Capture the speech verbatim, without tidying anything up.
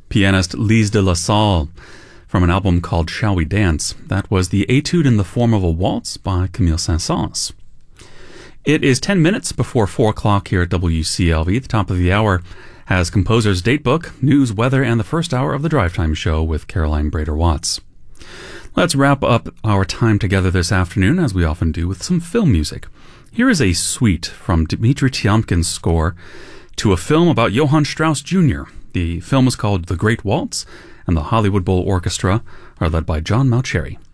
pianist Lise de la Salle, from an album called Shall We Dance. That was the Etude in the Form of a Waltz by Camille Saint-Saëns. It is ten minutes before four o'clock here at W C L V. The top of the hour has Composer's Datebook, news, weather, and the first hour of the Drive Time Show with Caroline Brader-Watts. Let's wrap up our time together this afternoon, as we often do, with some film music. Here is a suite from Dmitri Tiomkin's score to a film about Johann Strauss Junior The film is called The Great Waltz, and the Hollywood Bowl Orchestra are led by John Mauceri.